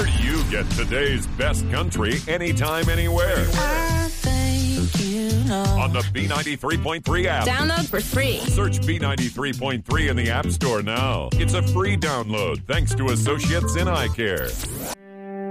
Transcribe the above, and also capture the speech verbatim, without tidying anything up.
where you get today's best country anytime, anywhere. I think you know. On the B ninety-three point three app. Download for free. Search B ninety-three point three in the App Store now. It's a free download thanks to associates in eye care.